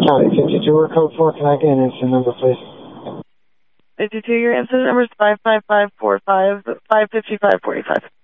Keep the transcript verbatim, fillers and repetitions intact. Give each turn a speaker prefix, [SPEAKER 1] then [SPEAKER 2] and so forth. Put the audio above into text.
[SPEAKER 1] County, fifty-two or code four. Can I get an incident number, please?
[SPEAKER 2] fifty-two, your incident number is five five five four five, five five five four five.